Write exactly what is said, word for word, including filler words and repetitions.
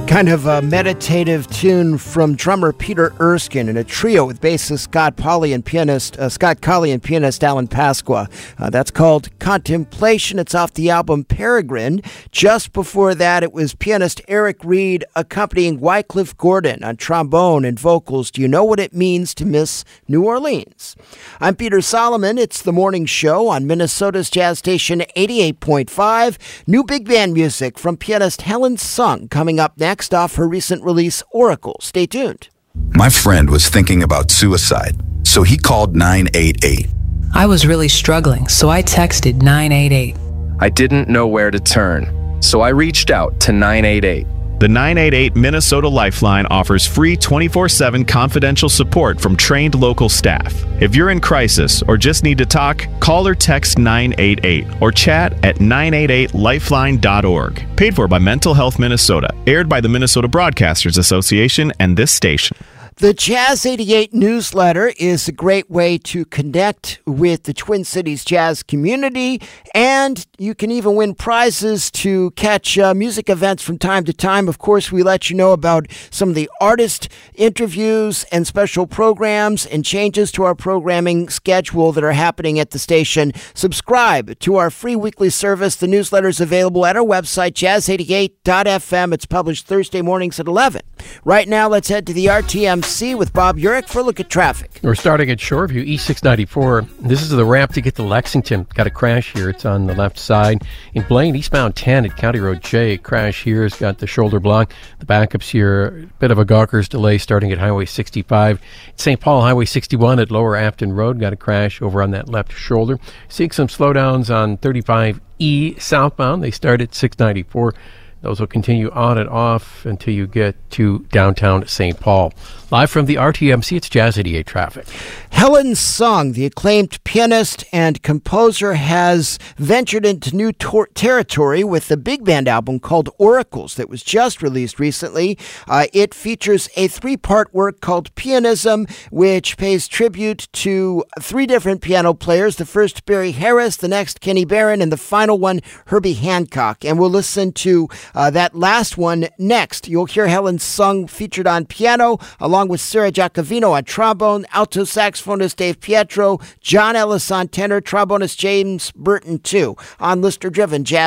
Kind of a meditative tune from drummer Peter Erskine and a trio with bassist Scott Colley and pianist uh, Scott Colley and pianist Alan Pasqua. Uh, that's called Contemplation. It's off the album Peregrine. Just before that, it was pianist Eric Reed accompanying Wycliffe Gordon on trombone and vocals. Do you know what it means to miss New Orleans? I'm Peter Solomon. It's the morning show on Minnesota's Jazz Station eighty-eight point five. New big band music from pianist Helen Sung coming up next off her recent release, Oracle. Stay tuned. My friend was thinking about suicide, so he called nine eight eight. I was really struggling, so I texted nine eight eight. I didn't know where to turn, so I reached out to nine eight eight. The nine eight eight Minnesota Lifeline offers free twenty-four seven confidential support from trained local staff. If you're in crisis or just need to talk, call or text nine eight eight or chat at nine eight eight lifeline dot org. Paid for by Mental Health Minnesota. Aired by the Minnesota Broadcasters Association and this station. The Jazz eighty-eight newsletter is a great way to connect with the Twin Cities jazz community, and you can even win prizes to catch uh, music events from time to time. Of course, we let you know about some of the artist interviews and special programs and changes to our programming schedule that are happening at the station. Subscribe to our free weekly service. The newsletter is available at our website, jazz eighty-eight dot f m. It's published Thursday mornings at eleven. Right now, let's head to the R T M C with Bob Urich for a look at traffic. We're starting at Shoreview, East six ninety-four. This is the ramp to get to Lexington. Got a crash here. It's on the left side. In Blaine, eastbound ten at County Road J. Crash here has got the shoulder block. The backups here, a bit of a gawker's delay starting at Highway sixty-five. Saint Paul, Highway sixty-one at Lower Afton Road. Got a crash over on that left shoulder. Seeing some slowdowns on thirty-five E southbound. They start at six ninety-four. Those will continue on and off until you get to downtown Saint Paul. Live from the R T M C, it's Jazz eighty-eight traffic. Helen Sung, the acclaimed pianist and composer, has ventured into new tor- territory with the big band album called Oracles that was just released recently. Uh, it features a three-part work called Pianism, which pays tribute to three different piano players. The first, Barry Harris, the next, Kenny Barron, and the final one, Herbie Hancock. And we'll listen to uh, that last one next. You'll hear Helen Sung featured on piano, along with Sarah Giacovino on trombone, alto saxophonist Dave Pietro, John Ellis on tenor, trombonist James Burton, too, on listener-driven Jazz